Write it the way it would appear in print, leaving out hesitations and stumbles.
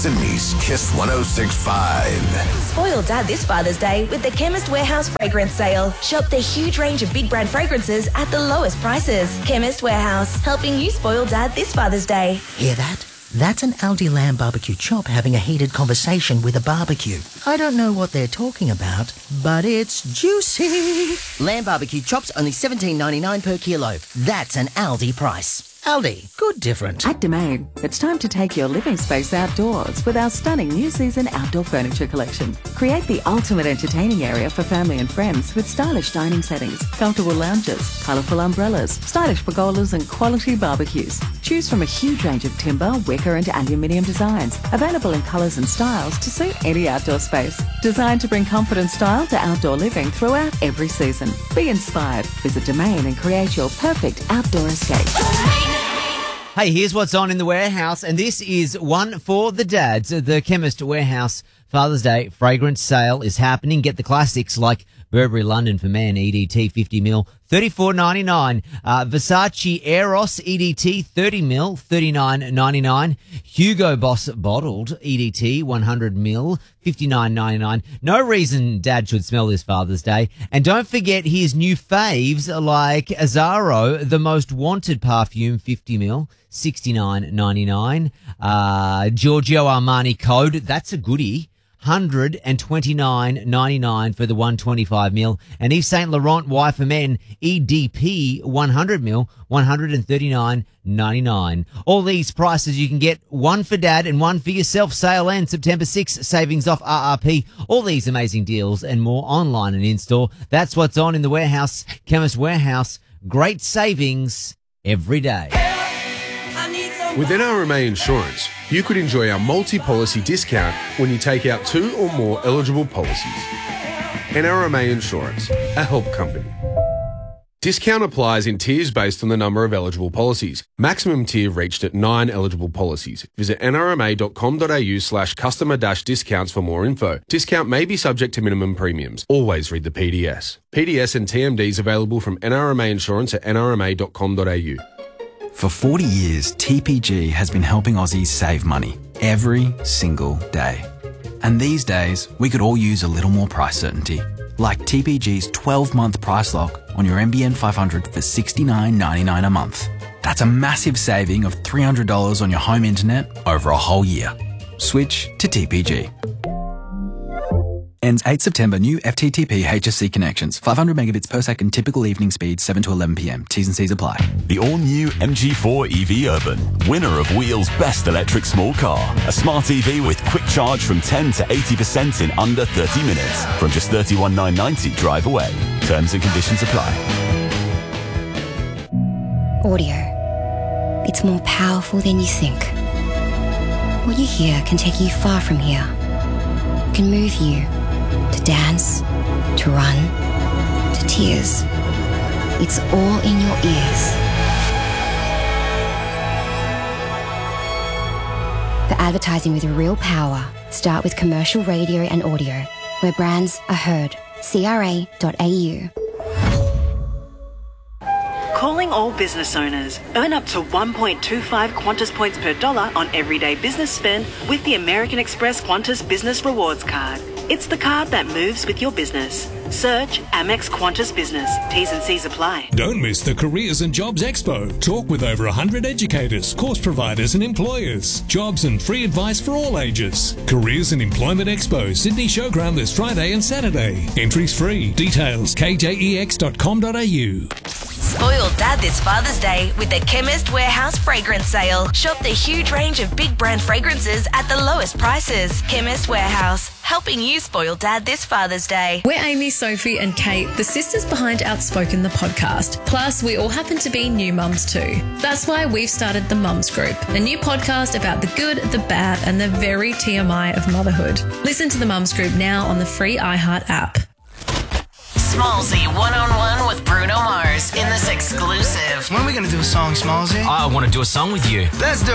Sydney's Kiss 106.5. Spoil Dad this Father's Day with the Chemist Warehouse fragrance sale. Shop the huge range of big brand fragrances at the lowest prices. Chemist Warehouse, helping you spoil Dad this Father's Day. Hear that? That's an Aldi lamb barbecue chop having a heated conversation with a barbecue. I don't know what they're talking about, but it's juicy. Lamb barbecue chops only $17.99 per kilo. That's an Aldi price. Aldi, good different. At Domain, it's time to take your living space outdoors with our stunning new season outdoor furniture collection. Create the ultimate entertaining area for family and friends with stylish dining settings, comfortable lounges, colourful umbrellas, stylish pergolas and quality barbecues. Choose from a huge range of timber, wicker and aluminium designs, available in colours and styles to suit any outdoor space. Designed to bring comfort and style to outdoor living throughout every season. Be inspired. Visit Domain and create your perfect outdoor escape. Hey, here's what's on in the warehouse, and this is one for the dads. The Chemist Warehouse Father's Day fragrance sale is happening. Get the classics like Burberry London for Men EDT 50ml, $34.99. Versace Eros EDT 30ml, $39.99. Hugo Boss Bottled EDT 100ml, $59.99. No reason Dad should smell this Father's Day. And don't forget his new faves like Azzaro, the Most Wanted Perfume 50ml, $69.99. Giorgio Armani Code, that's a goodie. $129.99 for the 125ml, and Yves Saint Laurent Y for Men EDP 100ml, $139.99. All these prices you can get one for Dad and one for yourself. Sale ends September 6th. Savings off RRP. All these amazing deals and more online and in store. That's what's on in the warehouse. Chemist Warehouse. Great savings every day. With NRMA Insurance, you could enjoy our multi-policy discount when you take out 2 or more eligible policies. NRMA Insurance, a help company. Discount applies in tiers based on the number of eligible policies. Maximum tier reached at 9 eligible policies. Visit nrma.com.au/customer-discounts for more info. Discount may be subject to minimum premiums. Always read the PDS. PDS and TMDs available from NRMA Insurance at nrma.com.au. For 40 years, TPG has been helping Aussies save money every single day. And these days, we could all use a little more price certainty. Like TPG's 12-month price lock on your NBN 500 for $69.99 a month. That's a massive saving of $300 on your home internet over a whole year. Switch to TPG. Ends 8 September. New FTTP HSC connections. 500 megabits per second. Typical evening speed 7 to 11 p.m. T's and C's apply. The all-new MG4 EV Urban. Winner of Wheel's Best Electric Small Car. A smart EV with quick charge from 10 to 80% in under 30 minutes. From just $31,990 drive away. Terms and conditions apply. Audio. It's more powerful than you think. What you hear can take you far from here. Can move you. To dance, to run, to tears. It's all in your ears. For advertising with real power, start with commercial radio and audio, where brands are heard. CRA.au. Calling all business owners. Earn up to 1.25 Qantas points per dollar on everyday business spend with the American Express Qantas Business Rewards Card. It's the card that moves with your business. Search Amex Qantas Business. T's and C's apply. Don't miss the Careers and Jobs Expo. Talk with over 100 educators, course providers and employers. Jobs and free advice for all ages. Careers and Employment Expo, Sydney Showground this Friday and Saturday. Entries free. Details kjex.com.au. Spoil Dad this Father's Day with the Chemist Warehouse fragrance sale. Shop the huge range of big brand fragrances at the lowest prices. Chemist Warehouse, helping you spoil Dad this Father's Day. We're Amy, Sophie and Kate, the sisters behind Outspoken the podcast. Plus, we all happen to be new mums too. That's why we've started the Mums Group, a new podcast about the good, the bad and the very TMI of motherhood. Listen to the Mums Group now on the free iHeart app. Smallsy one-on-one with Bruno Mars in this exclusive. When are we going to do a song, Smallsy? I want to do a song with you. Let's do it.